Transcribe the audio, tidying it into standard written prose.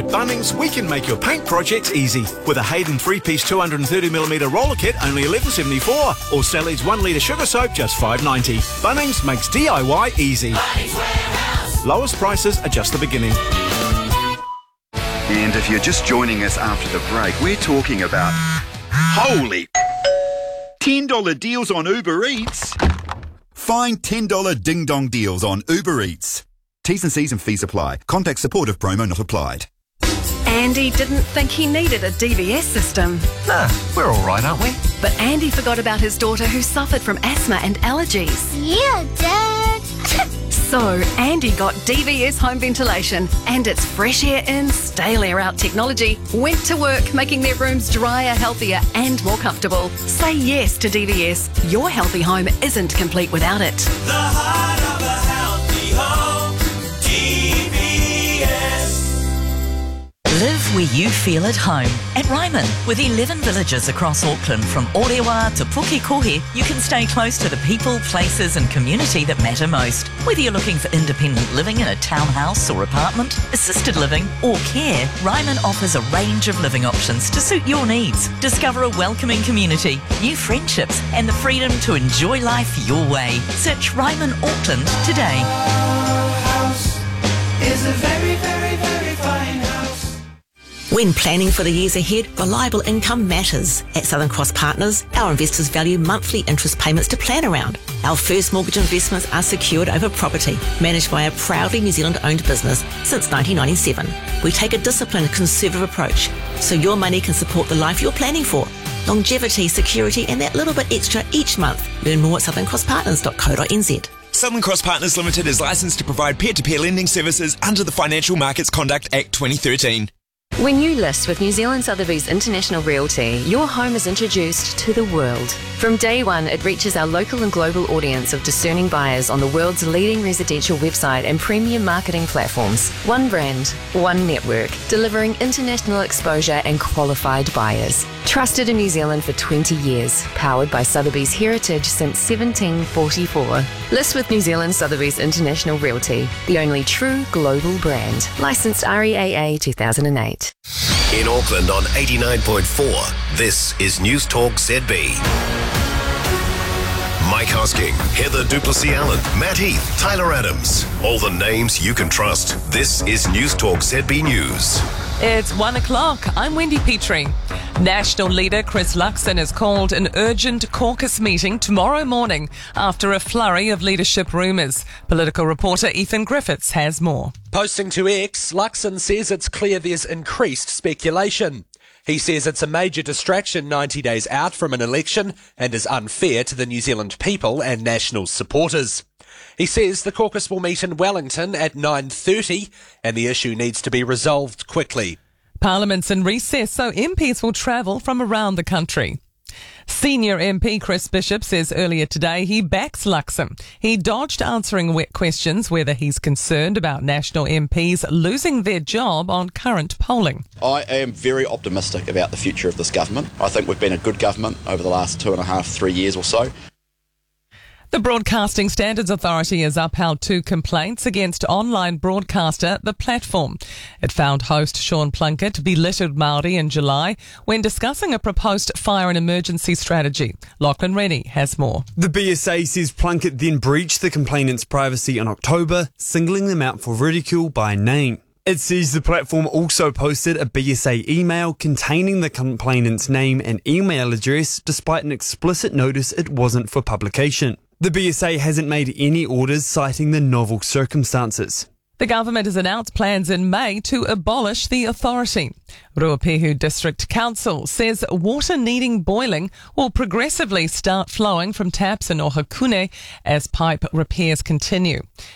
At Bunnings, we can make your paint projects easy. With a Hayden 3-piece 230mm roller kit, only $11.74. Or Sally's 1 litre sugar soap, just $5.90. Bunnings makes DIY easy. Bunnings Warehouse. Lowest prices are just the beginning. And if you're just joining us after the break, we're talking about holy $10 deals on Uber Eats. Find $10 ding-dong deals on Uber Eats. T's and C's and fees apply. Contact support if promo not applied. Andy didn't think he needed a DVS system. Nah, we're all right, aren't we? But Andy forgot about his daughter who suffered from asthma and allergies. Yeah, Dad. So Andy got DVS home ventilation and its fresh air in, stale air out technology went to work making their rooms drier, healthier and more comfortable. Say yes to DVS. Your healthy home isn't complete without it. The heart of a healthy home. DVS. Live where you feel at home. At Ryman, with 11 villages across Auckland, from Orewa to Pukekohe, you can stay close to the people, places and community that matter most. Whether you're looking for independent living in a townhouse or apartment, assisted living or care, Ryman offers a range of living options to suit your needs. Discover a welcoming community, new friendships and the freedom to enjoy life your way. Search Ryman Auckland today. House is a very, very, very fine house. When planning for the years ahead, reliable income matters. At Southern Cross Partners, our investors value monthly interest payments to plan around. Our first mortgage investments are secured over property, managed by a proudly New Zealand-owned business since 1997. We take a disciplined, conservative approach, so your money can support the life you're planning for. Longevity, security, and that little bit extra each month. Learn more at southerncrosspartners.co.nz. Southern Cross Partners Limited is licensed to provide peer-to-peer lending services under the Financial Markets Conduct Act 2013. When you list with New Zealand Sotheby's International Realty, your home is introduced to the world. From day one, it reaches our local and global audience of discerning buyers on the world's leading residential website and premium marketing platforms. One brand, one network, delivering international exposure and qualified buyers. Trusted in New Zealand for 20 years, powered by Sotheby's heritage since 1744. List with New Zealand Sotheby's International Realty, the only true global brand. Licensed REAA 2008. In Auckland on 89.4, this is News Talk ZB. Mike Hosking, Heather Duplessis-Allen, Matt Heath, Tyler Adams. All the names you can trust. This is News Talk ZB News. It's 1 o'clock. I'm Wendy Petrie. National leader Chris Luxon has called an urgent caucus meeting tomorrow morning after a flurry of leadership rumours. Political reporter Ethan Griffiths has more. Posting to X, Luxon says it's clear there's increased speculation. He says it's a major distraction 90 days out from an election and is unfair to the New Zealand people and National supporters. He says the caucus will meet in Wellington at 9:30 and the issue needs to be resolved quickly. Parliament's in recess, so MPs will travel from around the country. Senior MP Chris Bishop says earlier today he backs Luxon. He dodged answering questions whether he's concerned about National MPs losing their job on current polling. I am very optimistic about the future of this government. I think we've been a good government over the last 2.5, 3 years or so. The Broadcasting Standards Authority has upheld 2 complaints against online broadcaster The Platform. It found host Sean Plunkett belittled Māori in July when discussing a proposed fire and emergency strategy. Lachlan Rennie has more. The BSA says Plunkett then breached the complainant's privacy in October, singling them out for ridicule by name. It says the platform also posted a BSA email containing the complainant's name and email address despite an explicit notice it wasn't for publication. The BSA hasn't made any orders citing the novel circumstances. The government has announced plans in May to abolish the authority. Ruapehu District Council says water needing boiling will progressively start flowing from taps in Ohakune as pipe repairs continue.